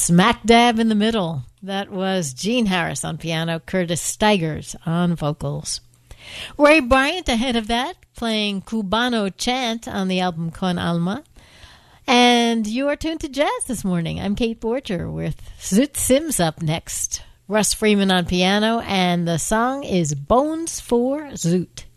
Smack dab in the middle. That was Gene Harris on piano, Curtis Stigers on vocals. Ray Bryant ahead of that, playing Cubano Chant on the album Con Alma. And you are tuned to jazz this morning. I'm Kate Borger with Zoot Sims up next. Russ Freeman on piano, and the song is Bones for Zoot.